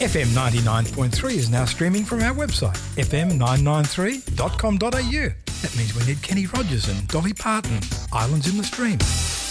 FM 99.3 is now streaming from our website, fm993.com.au. That means we need Kenny Rogers and Dolly Parton, Islands in the Stream.